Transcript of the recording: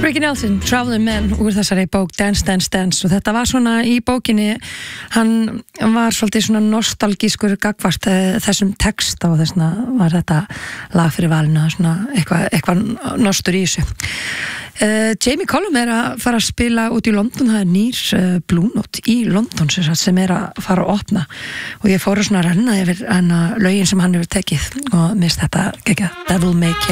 Ricky Nelson, Traveling Man úr þessari bók Dance, Dance, Dance og þetta var svona í bókinni hann var svolítið svona nostalgískur gagvart þessum texta og þessna var þetta lag fyrir valinu svona eitthvað nostur í þessu Jamie Cullum að fara að spila út í London það nýr Blue Note í London sem að fara að opna og ég fór að svona renna yfir lögin sem hann hefur tekið og mist þetta geggjað Devil May Care